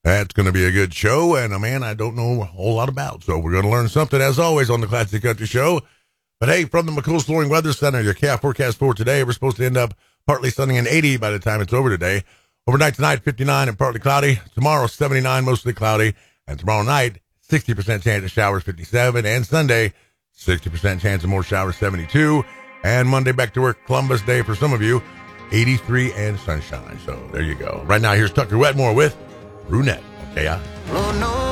That's going to be a good show, and a man I don't know a whole lot about. So we're going to learn something, as always, on the Classic Country Show. But hey, from the McCool Flooring Weather Center, your chaos forecast for today, we're supposed to end up partly sunny and 80 by the time it's over today. Overnight tonight, 59 and partly cloudy. Tomorrow, 79, mostly cloudy. And tomorrow night, 60% chance of showers, 57. And Sunday, 60% chance of more showers, 72. And Monday, back to work, Columbus Day for some of you, 83 and sunshine. So there you go. Right now, here's Tucker Wetmore with Brunette. Okay,